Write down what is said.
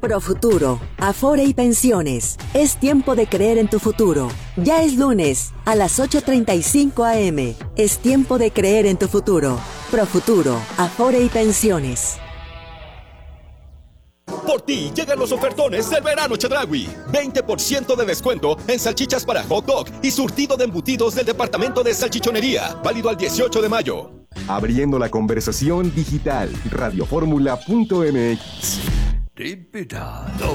Profuturo, Afore y Pensiones. Es tiempo de creer en tu futuro. Ya es lunes, a las 8:35 a.m. Es tiempo de creer en tu futuro. Profuturo, Afore y Pensiones. Por ti llegan los ofertones del verano Chedraui. 20% de descuento en salchichas para hot dog y surtido de embutidos del departamento de salchichonería. Válido al 18 de mayo. Abriendo la conversación digital. Radioformula.mx.